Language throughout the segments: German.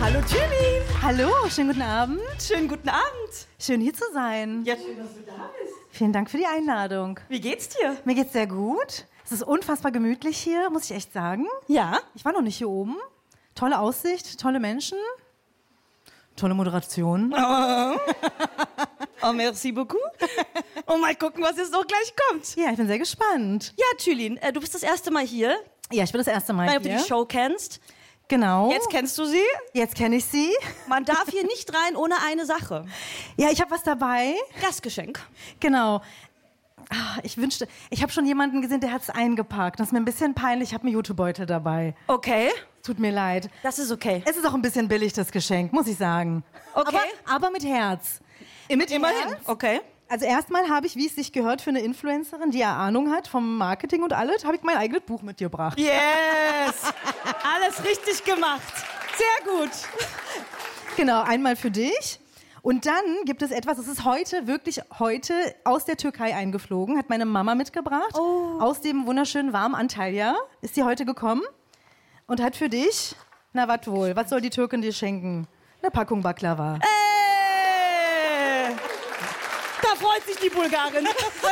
Hallo Thymin. Hallo, schönen guten Abend. Schönen guten Abend. Schön hier zu sein. Ja, schön, dass du da bist. Vielen Dank für die Einladung. Wie geht's dir? Mir geht's sehr gut. Es ist unfassbar gemütlich hier, muss ich echt sagen. Ja. Ich war noch nicht hier oben. Tolle Aussicht, tolle Menschen, tolle Moderation. Oh, merci beaucoup. Und mal gucken, was jetzt noch gleich kommt. Ja, ich bin sehr gespannt. Ja, Thülin, du bist das erste Mal hier. Ja, ich bin das erste Mal Weil du hier. die Show kennst. Genau. Jetzt kennst du sie. Jetzt kenne ich sie. Man darf hier nicht rein ohne eine Sache. Ja, ich habe was dabei. Gastgeschenk. Genau. Ich habe schon jemanden gesehen, der hat es eingepackt. Das ist mir ein bisschen peinlich. Ich habe einen Jutebeutel dabei. Okay. Tut mir leid. Das ist okay. Es ist auch ein bisschen billig, das Geschenk, muss ich sagen. Okay. Aber mit Herz. Immerhin. Herz? Okay. Also erstmal habe ich, wie es sich gehört für eine Influencerin, die ja Ahnung hat vom Marketing und alles, habe ich mein eigenes Buch mitgebracht. Yes. Alles richtig gemacht. Sehr gut. Genau, einmal für dich. Und dann gibt es etwas, das ist wirklich heute aus der Türkei eingeflogen, hat meine Mama mitgebracht. Oh. Aus dem wunderschönen warmen Antalya ist sie heute gekommen und hat für dich, na was wohl, was soll die Türkin dir schenken? Eine Packung Baklava. Da freut sich die Bulgarin.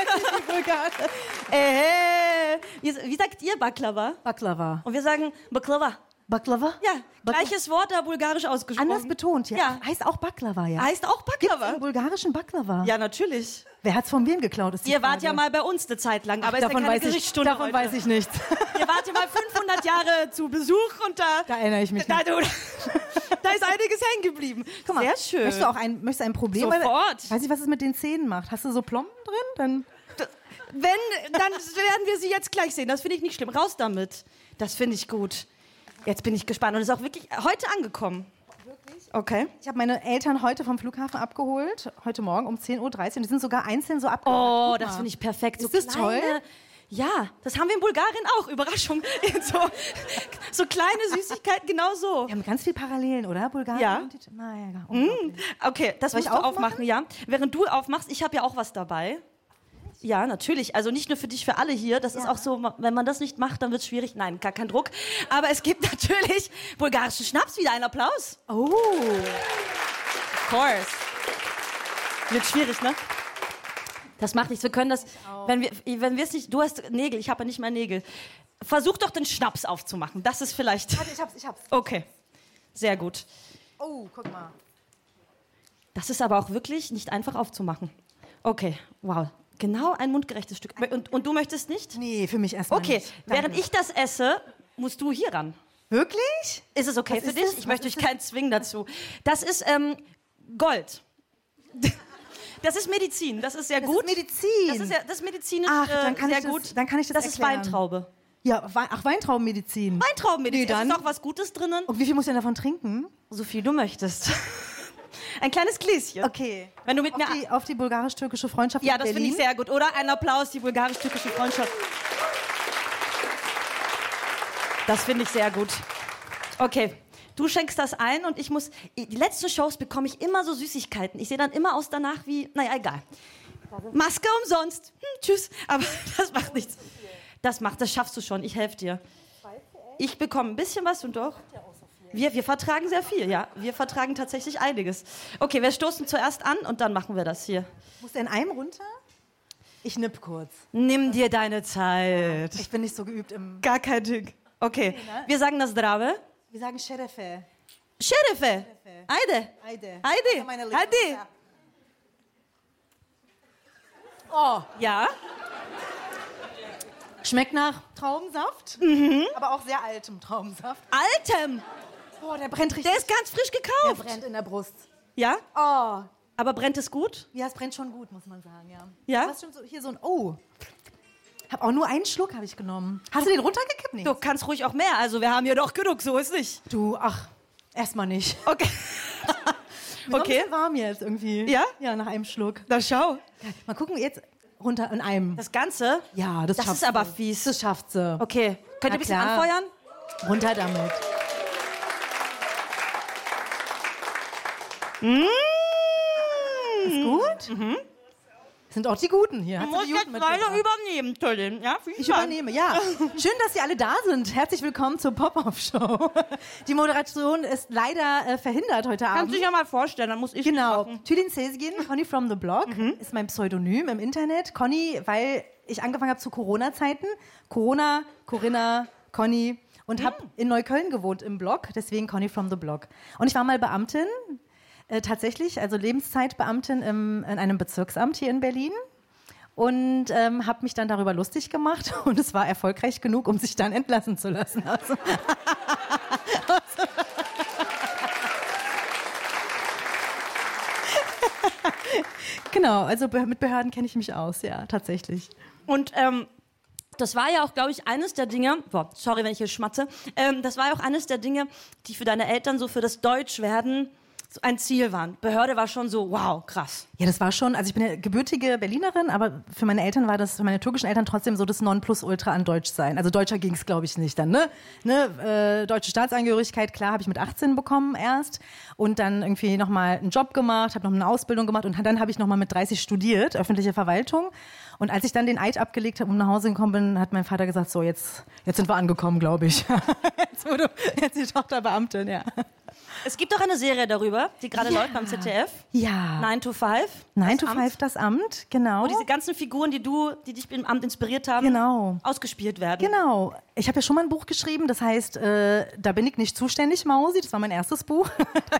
Wie sagt ihr Baklava? Baklava. Und wir sagen Baklava. Baklava? Ja, gleiches Wort, da bulgarisch ausgesprochen. Anders betont, ja. Ja. Heißt auch Baklava, ja. Heißt auch Gibt's Baklava. einen bulgarischen Baklava? Ja, natürlich. Wer hat's von wem geklaut? Ist die Ihr wart Frage. ja mal bei uns eine Zeit lang, aber Davon ist ja keine weiß ich, Gerichtsstunde davon heute. weiß ich nichts. Ihr wart ja mal 500 Jahre zu Besuch und Da erinnere ich mich da, nicht. da ist einiges hängen geblieben. Guck mal, Sehr schön. Möchtest du ein Problem? Sofort. Ich weiß nicht, was es mit den Zähnen macht. Hast du so Plomben drin? Dann werden wir sie jetzt gleich sehen. Das finde ich nicht schlimm. Raus damit. Das finde ich gut. Jetzt bin ich gespannt und ist auch wirklich heute angekommen. Wirklich? Okay. Ich habe meine Eltern heute vom Flughafen abgeholt, heute Morgen um 10.30 Uhr. Und die sind sogar einzeln so abgeholt. Oh, Guck das mal. finde ich perfekt. Ist das toll? Ja, das haben wir in Bulgarien auch. Überraschung. So kleine Süßigkeiten, genau so. Wir haben ganz viel Parallelen, oder? Bulgarien Ja. und die unglaublich. Okay, das Soll musst ich du aufmachen, aufmachen? ja. Während du aufmachst, ich habe ja auch was dabei. Ja, natürlich. Also nicht nur für dich, für alle hier. Das ist auch so, wenn man das nicht macht, dann wird es schwierig. Nein, gar kein Druck. Aber es gibt natürlich bulgarischen Schnaps. Wieder ein Applaus. Oh. Of course. Wird schwierig, ne? Das macht nichts. Wir können das, wenn wir es nicht, du hast Nägel, ich habe ja nicht mehr Nägel. Versuch doch den Schnaps aufzumachen. Das ist vielleicht... Warte, ich hab's. Okay, sehr gut. Oh, guck mal. Das ist aber auch wirklich nicht einfach aufzumachen. Okay, wow. Genau ein mundgerechtes Stück. Und du möchtest nicht? Nee, für mich erstmal Okay, nicht. Danke. während ich das esse, musst du hier ran. Wirklich? Ist es okay Was für ist dich? das? Ich Was möchte ist dich keinen zwingen dazu. Das ist Gold. Das ist Medizin, das ist sehr gut. Das ist Medizin. Das ist medizinisch Ach, dann kann sehr ich das- gut. dann kann ich das Das ist erklären. Weintraube. Ja, Weintraubenmedizin. Weintraubenmedizin, Nee, dann- da ist auch was Gutes drinnen. Und wie viel muss ich denn davon trinken? So viel du möchtest. Ein kleines Gläschen. Okay. Wenn du mit mir... Auf die bulgarisch-türkische Freundschaft Ja, in das finde Berlin. ich sehr gut. Oder ein Applaus, die bulgarisch-türkische Freundschaft. Das finde ich sehr gut. Okay, du schenkst das ein und ich muss... Die letzten Shows bekomme ich immer so Süßigkeiten. Ich sehe dann immer aus danach wie... Naja, egal. Maske umsonst. Tschüss. Aber das macht nichts. Das schaffst du schon. Ich helfe dir. Ich bekomme ein bisschen was und doch... Wir vertragen sehr viel, ja. Wir vertragen tatsächlich einiges. Okay, wir stoßen zuerst an und dann machen wir das hier. Muss der in einem runter? Ich nipp kurz. Nimm dir deine Zeit. Ich bin nicht so geübt im... Gar kein Ding. Okay, wir sagen das Zdrave. Wir sagen Sherefe. Sherife. Heide. Heide. Heide. Meine Lippen. Heide. Ja. Oh, Ja. schmeckt nach Traubensaft, aber auch sehr altem Traubensaft. Altem. Boah, der brennt richtig. Der ist ganz frisch Der gekauft. brennt in der Brust. Ja? Oh, Aber brennt es gut? ja, es brennt schon gut, muss man sagen, ja. Ja? Du hast schon so, hier so ein... Oh. Hab auch nur einen Schluck habe ich genommen. Hast du den runtergekippt? Nee. Du kannst ruhig auch mehr. Also wir haben hier doch genug, so ist nicht. Du, ach, erstmal nicht. Okay. Mir ist noch ein Okay. bisschen warm jetzt irgendwie. Ja? Ja, nach einem Schluck. Na schau. Mal gucken, jetzt runter in einem. Das Ganze? Ja, das Das schafft ist aber sie. fies. Das schafft sie. Okay. Könnt ihr Na ein bisschen klar. anfeuern? Runter damit. Ist gut? Ist sind auch die Guten hier. Du musst jetzt leider übernehmen, Tüllin. Ja, ich übernehme, ja. Schön, dass Sie alle da sind. Herzlich willkommen zur Pop-Off-Show. Die Moderation ist leider verhindert heute Abend. Kannst du dich ja mal vorstellen, dann muss ich machen. Tülin Sezgin, Conny from the Block, ist mein Pseudonym im Internet. Conny, weil ich angefangen habe zu Corona-Zeiten. Corona, Corinna, Conny. Und habe in Neukölln gewohnt im Block, deswegen Conny from the Block. Und ich war mal Beamtin, tatsächlich, also Lebenszeitbeamtin in einem Bezirksamt hier in Berlin. Und habe mich dann darüber lustig gemacht. Und es war erfolgreich genug, um sich dann entlassen zu lassen. Also genau, also mit Behörden kenne ich mich aus, ja, tatsächlich. Und das war ja auch, glaube ich, eines der Dinge, sorry, wenn ich hier schmatze, das war ja auch eines der Dinge, die für deine Eltern so für das Deutschwerden so ein Ziel waren. Behörde war schon so, wow, krass. Ja, das war schon, also ich bin ja gebürtige Berlinerin, aber für meine Eltern war das, für meine türkischen Eltern trotzdem so das Nonplusultra an Deutsch sein. Also Deutscher ging es, glaube ich, nicht dann, ne? Deutsche Staatsangehörigkeit, klar, habe ich mit 18 bekommen erst und dann irgendwie nochmal einen Job gemacht, habe noch eine Ausbildung gemacht und dann habe ich nochmal mit 30 studiert, öffentliche Verwaltung. Und als ich dann den Eid abgelegt habe und nach Hause gekommen bin, hat mein Vater gesagt, so, jetzt sind wir angekommen, glaube ich. Jetzt die Tochter Beamtin, ja. Es gibt auch eine Serie darüber, die gerade läuft beim ZDF. Ja. 9 to 5. 9 to 5, das Amt, genau. Wo diese ganzen Figuren, die dich im Amt inspiriert haben, ausgespielt werden. Genau. Ich habe ja schon mal ein Buch geschrieben, das heißt, da bin ich nicht zuständig, Mausi. Das war mein erstes Buch.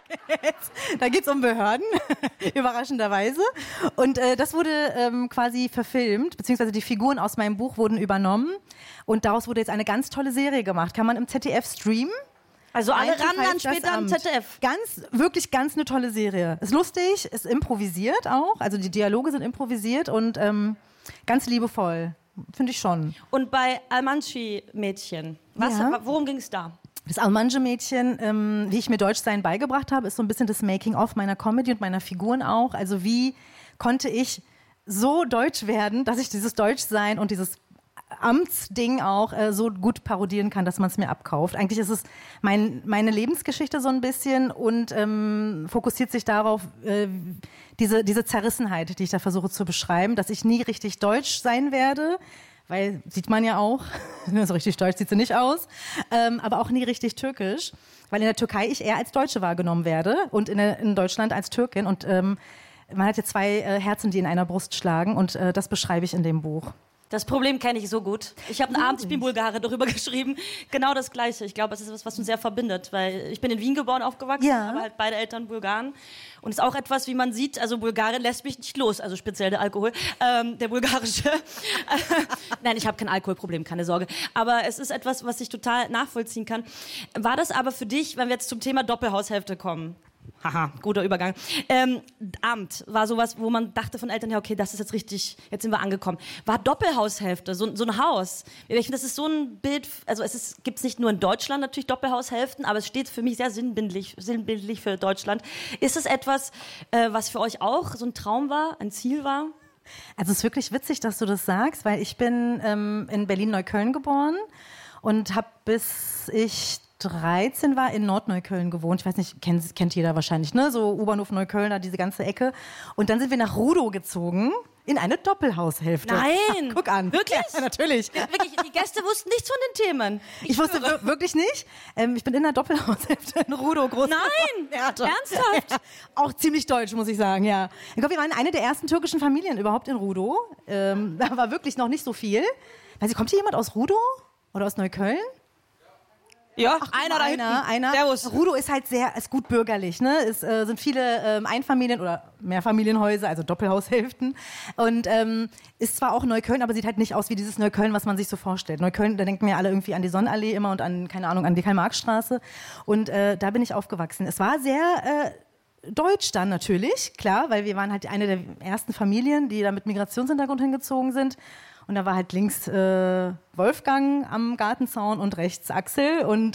Da geht's um Behörden, überraschenderweise. Und das wurde quasi verfilmt, beziehungsweise die Figuren aus meinem Buch wurden übernommen. Und daraus wurde jetzt eine ganz tolle Serie gemacht. Kann man im ZDF streamen. Also alle ran dann später am ZDF. Wirklich ganz eine tolle Serie. Ist lustig, ist improvisiert auch. Also die Dialoge sind improvisiert und ganz liebevoll. Finde ich schon. Und bei Almanci-Mädchen, worum ging es da? Das Almanci-Mädchen, wie ich mir Deutschsein beigebracht habe, ist so ein bisschen das Making-of meiner Comedy und meiner Figuren auch. Also wie konnte ich so deutsch werden, dass ich dieses Deutschsein und dieses Amtsding auch so gut parodieren kann, dass man es mir abkauft. Eigentlich ist es meine Lebensgeschichte so ein bisschen und fokussiert sich darauf, diese Zerrissenheit, die ich da versuche zu beschreiben, dass ich nie richtig deutsch sein werde, weil sieht man ja auch, so richtig deutsch sieht sie nicht aus, aber auch nie richtig türkisch, weil in der Türkei ich eher als Deutsche wahrgenommen werde und in Deutschland als Türkin und man hat ja zwei Herzen, die in einer Brust schlagen und das beschreibe ich in dem Buch. Das Problem kenne ich so gut. Ich habe einen Abend, ich bin Bulgare, darüber geschrieben. Genau das Gleiche. Ich glaube, es ist etwas, was uns sehr verbindet, weil ich bin in Wien geboren, aufgewachsen, aber halt beide Eltern Bulgaren. Und es ist auch etwas, wie man sieht, also Bulgarien lässt mich nicht los, also speziell der Alkohol, der bulgarische. Nein, ich habe kein Alkoholproblem, keine Sorge. Aber es ist etwas, was ich total nachvollziehen kann. War das aber für dich, wenn wir jetzt zum Thema Doppelhaushälfte kommen? Haha, guter Übergang. Amt war sowas, wo man dachte von Eltern, ja okay, das ist jetzt richtig, jetzt sind wir angekommen. War Doppelhaushälfte, so ein Haus. Ich finde, das ist so ein Bild, also gibt es nicht nur in Deutschland natürlich Doppelhaushälften, aber es steht für mich sehr sinnbildlich für Deutschland. Ist es etwas, was für euch auch so ein Traum war, ein Ziel war? Also es ist wirklich witzig, dass du das sagst, weil ich bin in Berlin-Neukölln geboren und habe bis ich 13 war in Nordneukölln gewohnt. Ich weiß nicht, kennt jeder wahrscheinlich, ne? So U-Bahnhof Neukölln, da diese ganze Ecke. Und dann sind wir nach Rudow gezogen in eine Doppelhaushälfte. Nein! Ach, guck an. Wirklich? Ja, natürlich. Wirklich, die Gäste wussten nichts von den Themen. Ich wusste wirklich nicht. Ich bin in einer Doppelhaushälfte in Rudow groß. Nein! Ernsthaft? Ja, auch ziemlich deutsch, muss ich sagen, ja. Ich glaube, wir waren eine der ersten türkischen Familien überhaupt in Rudow. Da war wirklich noch nicht so viel. Weiß ich, kommt hier jemand aus Rudow? Oder aus Neukölln? Ja, einer. Servus. Rudow ist halt ist gut bürgerlich, ne? Es sind viele Einfamilien- oder Mehrfamilienhäuser, also Doppelhaushälften. Und ist zwar auch Neukölln, aber sieht halt nicht aus wie dieses Neukölln, was man sich so vorstellt. Neukölln, da denken wir alle irgendwie an die Sonnenallee immer und an, keine Ahnung, an die Karl-Marx-Straße. Und da bin ich aufgewachsen. Es war sehr deutsch dann natürlich, klar, weil wir waren halt eine der ersten Familien, die da mit Migrationshintergrund hingezogen sind. Und da war halt links Wolfgang am Gartenzaun und rechts Axel und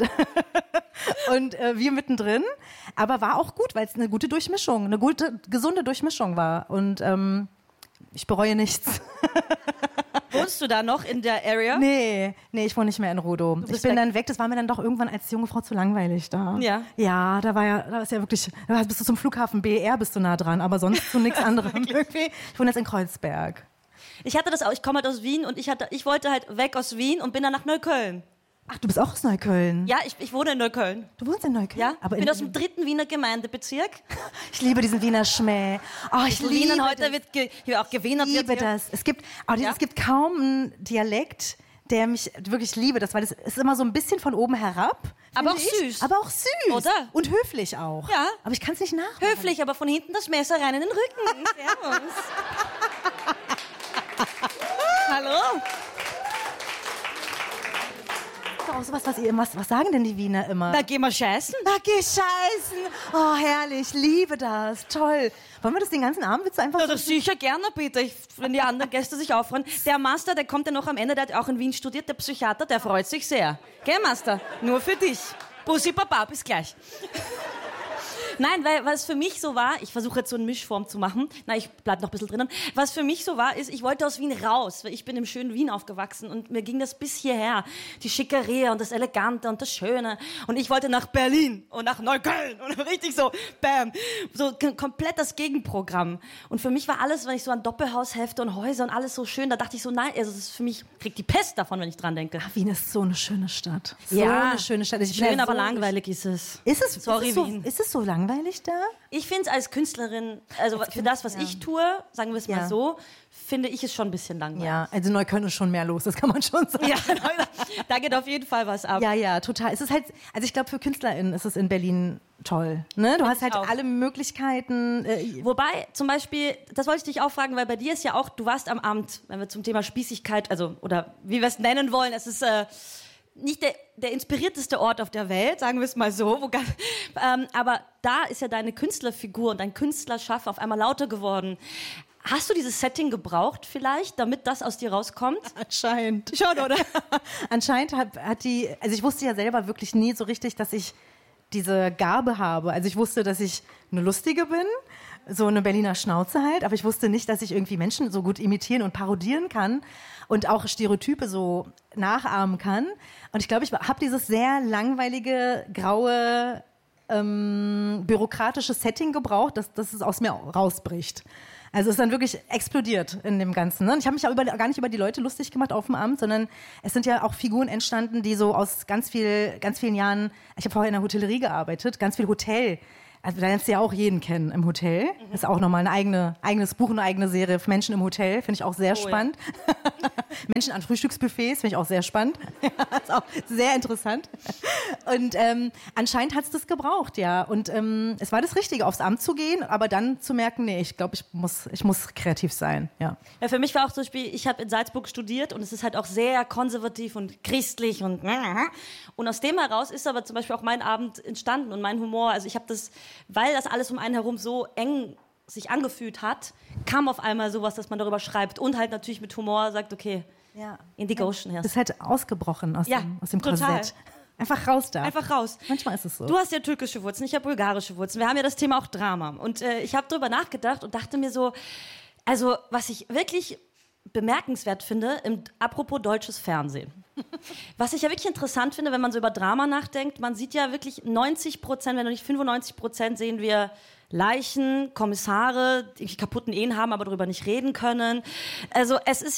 wir mittendrin. Aber war auch gut, weil es eine gute Durchmischung, eine gute, gesunde Durchmischung war. Und ich bereue nichts. Wohnst du da noch in der Area? Nee, ich wohne nicht mehr in Rudow. Ich bin dann weg, das war mir dann doch irgendwann als junge Frau zu langweilig da. Ja. Ja, da ist ja wirklich, da bist du zum Flughafen BER bist du nah dran, aber sonst zu nichts anderem irgendwie. Ich wohne jetzt in Kreuzberg. Ich hatte das auch, ich komme halt aus Wien und ich wollte halt weg aus Wien und bin dann nach Neukölln. Ach, du bist auch aus Neukölln? Ja, ich wohne in Neukölln. Du wohnst in Neukölln? Ja, aber ich bin aus dem 3. Wiener Gemeindebezirk. Ich liebe diesen Wiener Schmäh. Oh, ich liebe Wien heute wird hier auch gewienert. Ich liebe das. Es gibt kaum einen Dialekt, der mich wirklich liebe, das, weil es ist immer so ein bisschen von oben herab. Aber auch süß. Aber auch süß. Oder? Und höflich auch. Ja. Aber ich kann es nicht nachmachen. Höflich, aber von hinten das Messer rein in den Rücken. Servus. Hallo? Auch sowas, was sagen denn die Wiener immer? Da gehen wir scheißen. Da geh scheißen. Oh, herrlich, liebe das. Toll. Wollen wir das den ganzen Abend jetzt einfach Ja, das sicher gerne, bitte, wenn die anderen Gäste sich aufrennen. Der Master, der kommt ja noch am Ende, der hat auch in Wien studiert, der Psychiater, der freut sich sehr. Gell, Master? Nur für dich. Bussi, Papa, bis gleich. Nein, weil was für mich so war, ich versuche jetzt so eine Mischform zu machen, ich bleib noch ein bisschen drinnen, was für mich so war, ist, ich wollte aus Wien raus, weil ich bin im schönen Wien aufgewachsen und mir ging das bis hierher, die Schickeria und das Elegante und das Schöne und ich wollte nach Berlin und nach Neukölln und richtig so, bam, so komplett das Gegenprogramm und für mich war alles, wenn ich so an Doppelhaushälfte und Häuser und alles so schön, da dachte ich so, nein, also das ist für mich, kriegt die Pest davon, wenn ich dran denke. Ach, Wien ist so eine schöne Stadt. So ja, eine schöne Stadt. Schön, aber langweilig ist es. Ist es so langweilig da? Ich finde es als Künstlerin, also für das, was ich tue, sagen wir es mal so, finde ich es schon ein bisschen langweilig. Ja, also Neukölln ist schon mehr los, das kann man schon sagen. Ja, da geht auf jeden Fall was ab. Ja, total. Es ist halt, also ich glaube, für KünstlerInnen ist es in Berlin toll. Ne? Du hast halt auch alle Möglichkeiten. Wobei, zum Beispiel, das wollte ich dich auch fragen, weil bei dir ist ja auch, du warst am Amt, wenn wir zum Thema Spießigkeit, also, oder wie wir es nennen wollen, es ist nicht der inspirierteste Ort auf der Welt, sagen wir es mal so. Aber da ist ja deine Künstlerfigur und dein Künstlerschaffen auf einmal lauter geworden. Hast du dieses Setting gebraucht vielleicht, damit das aus dir rauskommt? Anscheinend. Schon, oder? Anscheinend hat die, also ich wusste ja selber wirklich nie so richtig, dass ich diese Gabe habe. Also ich wusste, dass ich eine Lustige bin, so eine Berliner Schnauze halt, aber ich wusste nicht, dass ich irgendwie Menschen so gut imitieren und parodieren kann und auch Stereotype so nachahmen kann. Und ich glaube, ich habe dieses sehr langweilige, graue, bürokratische Setting gebraucht, dass es aus mir rausbricht. Also es ist dann wirklich explodiert in dem Ganzen. Ne? Und ich habe mich auch gar nicht über die Leute lustig gemacht auf dem Amt, sondern es sind ja auch Figuren entstanden, die so aus ganz vielen Jahren, ich habe vorher in der Hotellerie gearbeitet, ganz viel Hotel. Also da lernst du ja auch jeden kennen im Hotel. Das ist auch nochmal ein eigenes Buch, eine eigene Serie. Menschen im Hotel finde ich auch sehr spannend. Ja. Menschen an Frühstücksbuffets finde ich auch sehr spannend. Das ist auch sehr interessant. Und anscheinend hat es das gebraucht, ja. Und es war das Richtige, aufs Amt zu gehen, aber dann zu merken, nee, ich glaube, ich muss kreativ sein. Ja, für mich war auch zum Beispiel, ich habe in Salzburg studiert und es ist halt auch sehr konservativ und christlich und aus dem heraus ist aber zum Beispiel auch mein Abend entstanden und mein Humor. Also ich habe das, weil das alles um einen herum so eng sich angefühlt hat, kam auf einmal sowas, dass man darüber schreibt und halt natürlich mit Humor sagt, okay, Indigo-Ocean her. Das ist halt ausgebrochen aus dem Korsett. Einfach raus da. Einfach raus. Manchmal ist es so. Du hast ja türkische Wurzeln, ich habe bulgarische Wurzeln. Wir haben ja das Thema auch Drama. Und ich habe darüber nachgedacht und dachte mir so, also was ich wirklich bemerkenswert finde, apropos deutsches Fernsehen. Was ich ja wirklich interessant finde, wenn man so über Drama nachdenkt, man sieht ja wirklich 90%, wenn nicht 95% sehen wir Leichen, Kommissare, die kaputten Ehen haben, aber darüber nicht reden können. Also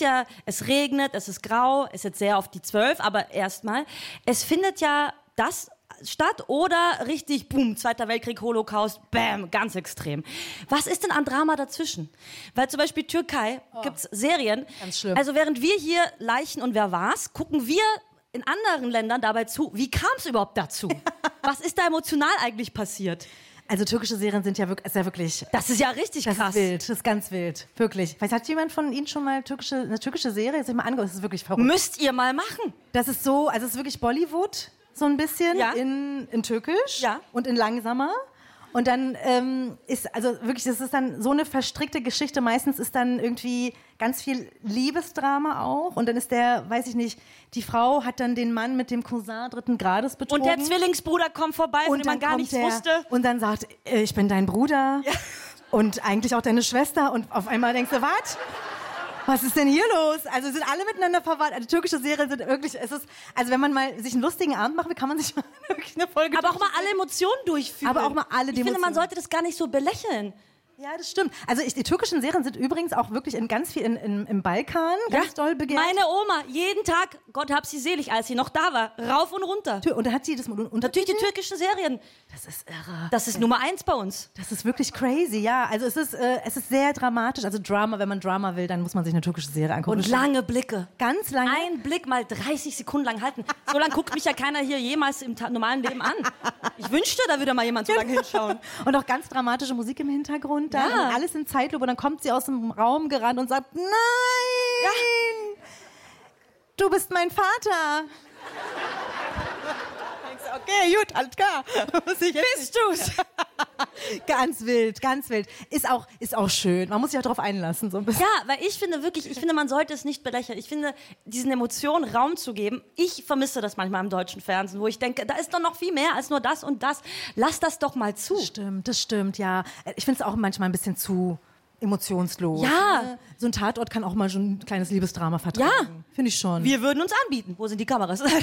es regnet, es ist grau, es ist jetzt sehr auf die 12, aber erstmal, es findet ja das statt oder richtig, boom, Zweiter Weltkrieg, Holocaust, bam, ganz extrem. Was ist denn an Drama dazwischen? Weil zum Beispiel Türkei gibt's Serien. Ganz schlimm. Also während wir hier Leichen und wer war's, gucken wir in anderen Ländern dabei zu. Wie kam es überhaupt dazu? Was ist da emotional eigentlich passiert? Also türkische Serien sind ja wirklich... Das ist ja richtig krass. Das ist wild, das ist ganz wild, wirklich. Hat jemand von Ihnen schon mal eine türkische Serie sich mal angehört? Das ist wirklich verrückt. Müsst ihr mal machen. Das ist so, also es ist wirklich Bollywood, so ein bisschen in Türkisch und in langsamer. Und dann ist, also wirklich, das ist dann so eine verstrickte Geschichte. Meistens ist dann irgendwie ganz viel Liebesdrama auch. Und dann ist weiß ich nicht, die Frau hat dann den Mann mit dem Cousin 3. Grades betrogen. Und der Zwillingsbruder kommt vorbei, von dem man gar nichts wusste. Und dann sagt, ich bin dein Bruder und eigentlich auch deine Schwester. Und auf einmal denkst du, was? Was ist denn hier los? Also sind alle miteinander verwandt. Also türkische Serien sind wirklich, also wenn man mal sich einen lustigen Abend machen will, kann man sich mal wirklich eine Folge... Aber auch mal alle Emotionen durchführen. Aber auch mal alle Ich finde, man sollte das gar nicht so belächeln. Ja, das stimmt. Also die türkischen Serien sind übrigens auch wirklich in ganz viel im Balkan ganz doll begehrt. Meine Oma, jeden Tag, Gott hab sie selig, als sie noch da war, rauf und runter. Und da hat sie das Natürlich die türkischen Serien. Das ist irre. Das ist Nummer 1 bei uns. Das ist wirklich crazy, ja. Also es ist sehr dramatisch. Also Drama, wenn man Drama will, dann muss man sich eine türkische Serie angucken. Und lange Blicke. Ganz lange. Ein Blick mal 30 Sekunden lang halten. So lange guckt mich ja keiner hier jemals im normalen Leben an. Ich wünschte, da würde mal jemand so lange hinschauen. Und auch ganz dramatische Musik im Hintergrund. Da Ja. alles in Zeitlupe. Und dann kommt sie aus dem Raum gerannt und sagt, nein, du bist mein Vater. Okay, gut, alles klar. Bist du's? Ganz wild, ganz wild. Ist auch schön. Man muss sich auch darauf einlassen, so ein bisschen. Ja, weil ich finde, man sollte es nicht belächeln. Ich finde, diesen Emotionen Raum zu geben, ich vermisse das manchmal im deutschen Fernsehen, wo ich denke, da ist doch noch viel mehr als nur das und das. Lass das doch mal zu. Das stimmt, ja. Ich finde es auch manchmal ein bisschen zu emotionslos. Ja. So ein Tatort kann auch mal schon ein kleines Liebesdrama vertragen. Ja. Finde ich schon. Wir würden uns anbieten. Wo sind die Kameras? Aber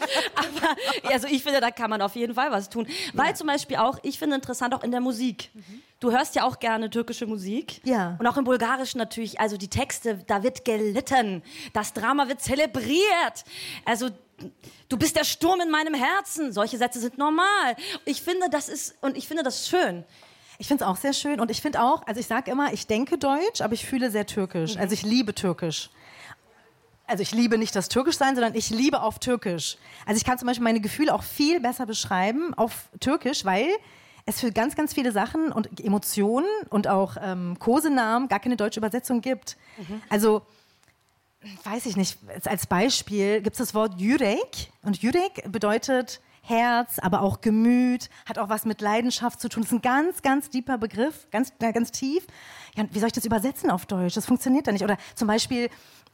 also ich finde, da kann man auf jeden Fall was tun. Weil zum Beispiel auch, ich finde interessant auch in der Musik. Du hörst ja auch gerne türkische Musik. Ja. Und auch im Bulgarischen natürlich. Also die Texte, da wird gelitten. Das Drama wird zelebriert. Also du bist der Sturm in meinem Herzen. Solche Sätze sind normal. Ich finde das schön. Ich finde es auch sehr schön und ich finde auch, also ich sage immer, ich denke Deutsch, aber ich fühle sehr Türkisch. Also ich liebe Türkisch. Also ich liebe nicht das Türkischsein, sondern ich liebe auf Türkisch. Also ich kann zum Beispiel meine Gefühle auch viel besser beschreiben auf Türkisch, weil es für ganz, ganz viele Sachen und Emotionen und auch Kosenamen gar keine deutsche Übersetzung gibt. Also weiß ich nicht, als Beispiel gibt es das Wort Yürek und Yürek bedeutet Herz, aber auch Gemüt, hat auch was mit Leidenschaft zu tun. Das ist ein ganz, ganz tiefer Begriff, ganz, ganz tief. Ja, wie soll ich das übersetzen auf Deutsch? Das funktioniert da nicht. Oder zum Beispiel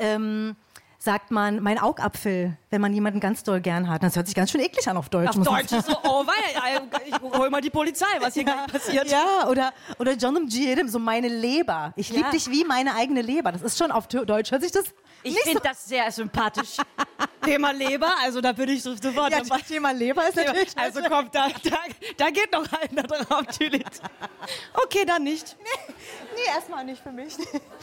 sagt man, mein Augapfel, wenn man jemanden ganz doll gern hat. Das hört sich ganz schön eklig an auf Deutsch. Auf Deutsch ist so, oh weia, ich hol mal die Polizei, was hier gleich passiert. Ja, oder Canım ciğerim, so meine Leber. Ich liebe dich wie meine eigene Leber. Das ist schon auf Deutsch, hört sich das Ich finde das sehr sympathisch. Thema Leber, also da bin ich sofort ja, dabei. Thema Leber ist natürlich... Also komm, da geht noch einer drauf, Juliet. Okay, dann nicht. Nee, erstmal nicht für mich.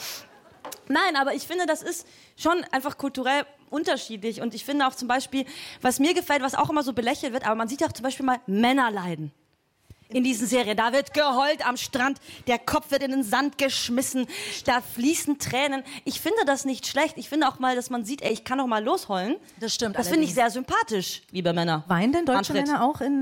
Nein, aber ich finde, das ist schon einfach kulturell unterschiedlich. Und ich finde auch zum Beispiel, was mir gefällt, was auch immer so belächelt wird, aber man sieht ja auch zum Beispiel mal Männer leiden. In diesen Serien. Da wird geheult am Strand, der Kopf wird in den Sand geschmissen, da fließen Tränen. Ich finde das nicht schlecht. Ich finde auch mal, dass man sieht, ey, ich kann doch mal losheulen. Das stimmt. Das finde ich sehr sympathisch, liebe Männer. Weinen denn deutsche Manfred. Männer auch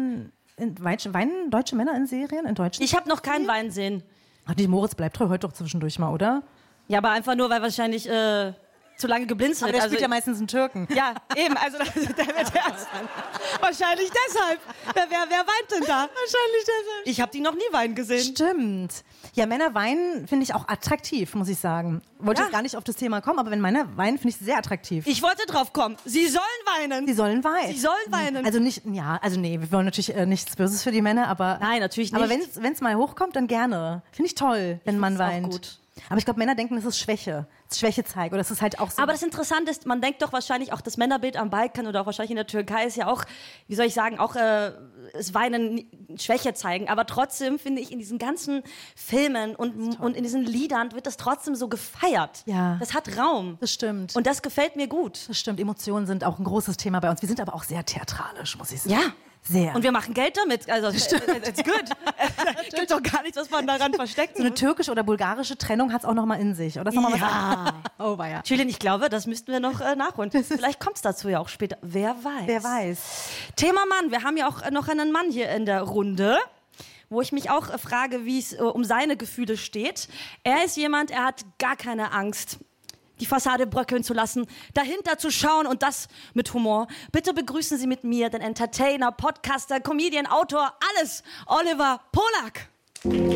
weinen deutsche Männer in Serien in Deutschland? Ich habe noch keinen Wein sehen. Ach, die Moritz bleibt treu heute doch zwischendurch mal, oder? Ja, aber einfach nur, weil wahrscheinlich zu lange geblinzelt. Aber der spielt ja meistens einen Türken. Ja, eben, also der wird erst. Wahrscheinlich deshalb. Wer weint denn da? Wahrscheinlich deshalb. Ich habe die noch nie weinen gesehen. Stimmt. Ja, Männer weinen finde ich auch attraktiv, muss ich sagen. Wollte jetzt gar nicht auf das Thema kommen, aber wenn Männer weinen, finde ich sehr attraktiv. Ich wollte drauf kommen. Sie sollen weinen. Sie sollen weinen. Sie sollen weinen. Also nicht, nee, wir wollen natürlich nichts Böses für die Männer, aber... Nein, natürlich nicht. Aber wenn es mal hochkommt, dann gerne. Finde ich toll, wenn man weint. Auch gut. Aber ich glaube, Männer denken, das ist Schwäche. Das ist Schwäche zeigen. Oder das ist halt auch so. Aber das Interessante ist, man denkt doch wahrscheinlich auch, das Männerbild am Balkan oder auch wahrscheinlich in der Türkei ist ja auch, wie soll ich sagen, auch das Weinen, Schwäche zeigen. Aber trotzdem finde ich, in diesen ganzen Filmen und in diesen Liedern wird das trotzdem so gefeiert. Ja. Das hat Raum. Das stimmt. Und das gefällt mir gut. Das stimmt. Emotionen sind auch ein großes Thema bei uns. Wir sind aber auch sehr theatralisch, muss ich sagen. Ja. Sehr. Und wir machen Geld damit. Also, it's good. Es gibt doch gar nichts, was man daran verstecken So eine muss. türkische oder bulgarische Trennung hat es auch noch mal in sich. Oder ist noch mal Ja. was? Oh, weia. Julian, ich glaube, das müssten wir noch nachholen. Vielleicht kommt es dazu ja auch später. Wer weiß. Wer weiß. Thema Mann. Wir haben ja auch noch einen Mann hier in der Runde, wo ich mich auch frage, wie es um seine Gefühle steht. Er ist jemand, er hat gar keine Angst, die Fassade bröckeln zu lassen, dahinter zu schauen und das mit Humor. Bitte begrüßen Sie mit mir den Entertainer, Podcaster, Comedian, Autor, alles, Oliver Polak.